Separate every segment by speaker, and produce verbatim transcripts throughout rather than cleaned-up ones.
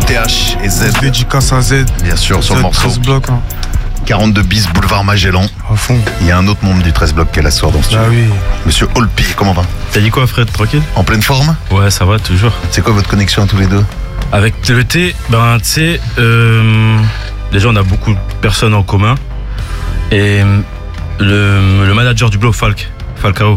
Speaker 1: T H et Z.
Speaker 2: Dédicace à Z.
Speaker 1: Bien sûr, sur le morceau.
Speaker 2: treize blocs. Hein.
Speaker 1: quarante-deux bis, boulevard Magellan.
Speaker 2: À fond.
Speaker 1: Il y a un autre membre du treize blocs qui est là ce soir dans ce studio.
Speaker 2: Ah oui.
Speaker 1: Monsieur Olpi, comment va?
Speaker 3: T'as dit quoi, Fred? Tranquille?
Speaker 1: En pleine forme?
Speaker 3: Ouais, ça va, toujours.
Speaker 1: C'est quoi votre connexion à tous les deux?
Speaker 3: Avec le thé, ben, tu sais, euh, déjà, on a beaucoup de personnes en commun. Et le, le manager du bloc, Falk, Falcao,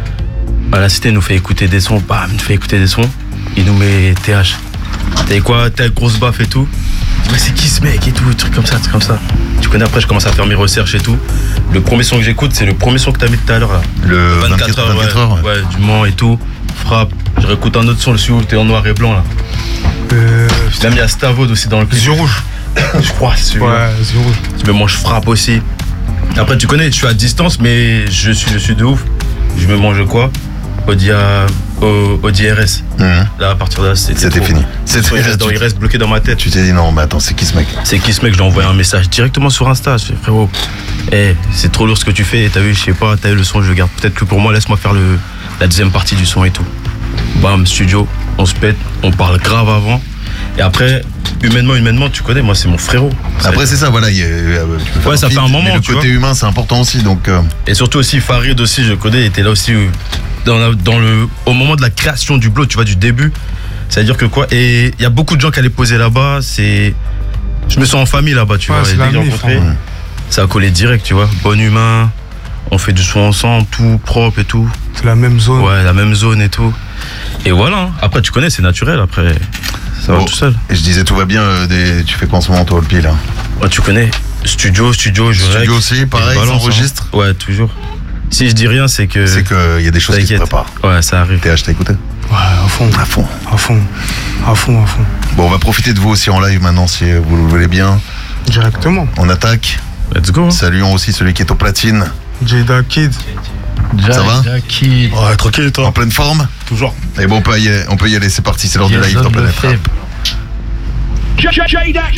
Speaker 3: à la cité, il nous fait écouter des sons. Bam, il nous fait écouter des sons. Il nous met T H. T'as quoi? Telle grosse baffe et tout. Mais c'est qui ce mec et tout, truc comme ça, truc comme ça. Tu connais, après je commence à faire mes recherches et tout. Le premier son que j'écoute, c'est le premier son que t'as mis tout à l'heure là.
Speaker 1: Le
Speaker 3: vingt-quatre heures,
Speaker 1: vingt-quatre
Speaker 3: ouais,
Speaker 1: heures, ouais.
Speaker 3: ouais, du Mans et tout. Frappe. Je réécoute un autre son, le celui où t'es en noir et blanc là.
Speaker 2: Euh,
Speaker 3: Même il y a Stavod aussi dans le clip.
Speaker 2: Yeux rouges.
Speaker 3: Je crois, c'est celui-là.
Speaker 2: Ouais, yeux rouges.
Speaker 3: Mais moi je frappe aussi. Après tu connais, je suis à distance mais je suis, je suis de ouf. Je me mange quoi? Audi, A- au- Audi R S.
Speaker 1: Mmh.
Speaker 3: Là à partir de là c'était
Speaker 1: C'était
Speaker 3: trop.
Speaker 1: fini.
Speaker 3: Il reste, dans- il reste bloqué dans ma tête.
Speaker 1: Tu t'es dit non, mais attends, c'est qui ce mec?
Speaker 3: C'est qui ce mec? Je lui ai envoyé un message directement sur Insta. Je fais frérot, hey, c'est trop lourd ce que tu fais. T'as vu, je sais pas, t'as eu le son, je le garde peut-être que pour moi, laisse-moi faire le, la deuxième partie du son et tout. Bam, studio, on se pète, on parle grave avant. Et après, humainement, humainement, tu connais, moi c'est mon frérot.
Speaker 1: Après, c'est ça, voilà. il y a- euh, tu peux faire
Speaker 3: Ouais, ça
Speaker 1: vite,
Speaker 3: fait un moment,
Speaker 1: mais le
Speaker 3: tu
Speaker 1: côté
Speaker 3: vois.
Speaker 1: humain, c'est important aussi, donc. euh,
Speaker 3: Et surtout aussi, Farid aussi, je connais, il était là aussi euh, dans, la- dans le, au moment de la création du bloc, tu vois, du début. C'est-à-dire que quoi, et il y a beaucoup de gens qui allaient poser là-bas, c'est. Je me sens en famille là-bas, tu
Speaker 2: Ouais,
Speaker 3: vois.
Speaker 2: c'est
Speaker 3: Et dès
Speaker 2: la
Speaker 3: que j'ai
Speaker 2: mif,
Speaker 3: rencontré,
Speaker 2: hein.
Speaker 3: ça a collé direct, tu vois. Bon humain, on fait du son ensemble, tout propre et tout.
Speaker 2: C'est la même zone.
Speaker 3: Ouais, la même zone et tout. Et voilà, hein. Après, tu connais, c'est naturel, après. Ça va
Speaker 1: bon.
Speaker 3: tout seul.
Speaker 1: Et je disais, tout va bien. euh, des... Tu fais quoi en ce moment, toi, Olpi, là?
Speaker 3: Ouais, tu connais, studio, studio, je règle.
Speaker 1: Studio aussi, pareil,
Speaker 3: Et je balance,
Speaker 1: s'enregistre.
Speaker 3: hein. Ouais, toujours. Si je dis rien, c'est que.
Speaker 1: C'est qu'il y a des choses qui se
Speaker 3: T'inquiète.
Speaker 1: préparent.
Speaker 3: Ouais, ça arrive.
Speaker 1: T H, t'as écouté?
Speaker 2: Ouais, à fond.
Speaker 1: À fond.
Speaker 2: À fond. À fond, à fond.
Speaker 1: Bon, on va profiter de vous aussi en live maintenant, si vous le voulez bien.
Speaker 2: Directement.
Speaker 1: On attaque.
Speaker 3: Let's go. Hein.
Speaker 1: Saluons aussi celui qui est au platine.
Speaker 2: Jada Kid.
Speaker 1: Ça va?
Speaker 4: Ouais, tranquille, toi.
Speaker 1: En pleine forme?
Speaker 4: Toujours.
Speaker 1: Et bon, on peut y aller, on peut y aller, c'est parti, c'est l'heure du live dans Planète Rap.